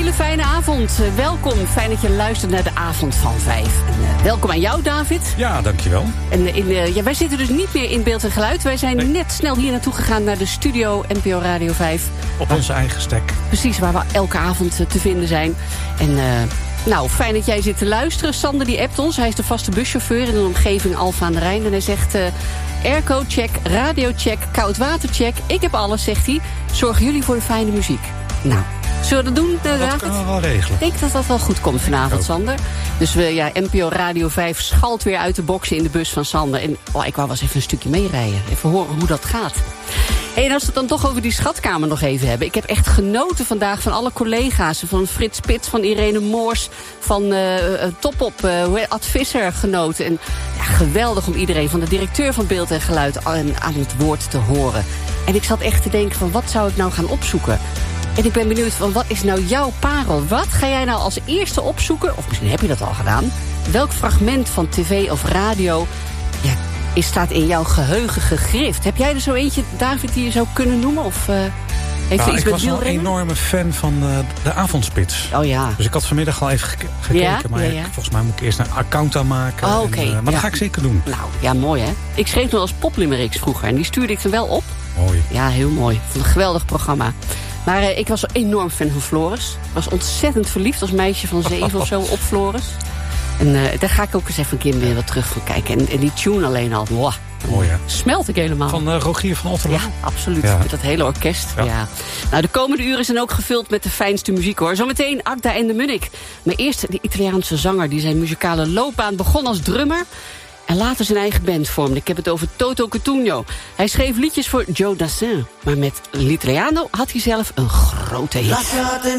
hele fijne avond. Welkom, fijn dat je luistert naar de avond van 5. En, welkom aan jou, David. Ja, dankjewel. En wij zitten dus niet meer in beeld en geluid. Wij zijn net snel hier naartoe gegaan naar de studio NPO Radio 5. Op onze eigen stek. Precies, waar we elke avond te vinden zijn. En fijn dat jij zit te luisteren. Sander die appt ons. Hij is de vaste buschauffeur in de omgeving Alphen aan de Rijn. En hij zegt, airco check, radio check, koud water check. Ik heb alles, zegt hij. Zorgen jullie voor de fijne muziek. Nou, zullen we dat doen, David? Dat kunnen we wel regelen. Ik denk dat dat wel goed komt vanavond, Sander. Dus NPO Radio 5 schalt weer uit de boksen in de bus van Sander. En ik wou wel eens even een stukje meerijden. Even horen hoe dat gaat. En als we het dan toch over die schatkamer nog even hebben. Ik heb echt genoten vandaag van alle collega's. Van Frits Spits, van Irene Moors, van Topop, Ad Visser genoten. En ja, geweldig om iedereen, van de directeur van Beeld en Geluid, aan het woord te horen. En ik zat echt te denken van, wat zou ik nou gaan opzoeken? En ik ben benieuwd van, wat is nou jouw parel? Wat ga jij nou als eerste opzoeken? Of misschien heb je dat al gedaan. Welk fragment van tv of radio staat in jouw geheugen gegrift? Heb jij er zo eentje, David, die je zou kunnen noemen? Of heeft er iets ik met was wel een enorme fan van de avondspits. Oh ja. Dus ik had vanmiddag al even gekeken. Ja? Maar volgens mij moet ik eerst een account aanmaken. Oh, oké. Maar dat ga ik zeker doen. Nou, ja, mooi hè. Ik schreef nog als poplimericks vroeger. En die stuurde ik er wel op. Mooi. Ja, heel mooi. Een geweldig programma. Maar ik was enorm fan van Floris. Ik was ontzettend verliefd als meisje van 7 of zo op Floris. En daar ga ik ook eens even een keer weer wat terug van kijken. En die tune alleen al. Wow, mooi hè. Smelt ik helemaal. Van Rogier van Otterlo. Ja, absoluut. Ja. Met dat hele orkest. Ja. Nou, de komende uren zijn ook gevuld met de fijnste muziek hoor. Zometeen Agda en de Munnik. Maar eerst de Italiaanse zanger die zijn muzikale loopbaan begon als drummer. En later zijn eigen band vormde. Ik heb het over Toto Cutugno. Hij schreef liedjes voor Joe Dassin. Maar met L'Italiano had hij zelf een grote hit.